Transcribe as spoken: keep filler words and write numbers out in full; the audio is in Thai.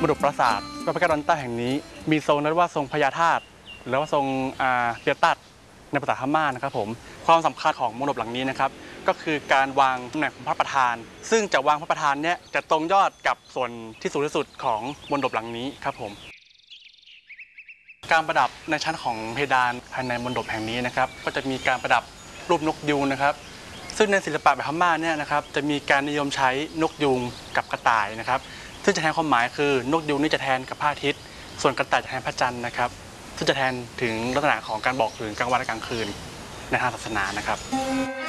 มณฑปราสาทพระแก้วดอนใต้แห่งนี้มีทรงนั้นว่าทรงพญาธาตุหรือว่าทรงเปียตัดในภาษาพม่านะครับผมความสำคัญของมณฑปหลังนี้นะครับก็คือการวางตำแหน่งของพระประธานซึ่งจะวางพระประธานเนี่ยจะตรงยอดกับส่วนที่สูงที่สุดของมณฑปหลังนี้ครับผมการประดับในชั้นของเพดานภายในมณฑปแห่งนี้นะครับก็จะมีการประดับรูปนกยูงนะครับซึ่งในศิลปะแบบพม่าเนี่ยนะครับจะมีการนิยมใช้นกยูงกับกระต่ายนะครับซึ่งจะแทนความหมายคือนกยูงนี่จะแทนกับพระอาทิตย์ส่วนกระต่ายจะแทนพระจันทร์นะครับซึ่งจะแทนถึงลักษณะของการบอกถึงกลางวันและกลางคืนในทางศาสนานะครับ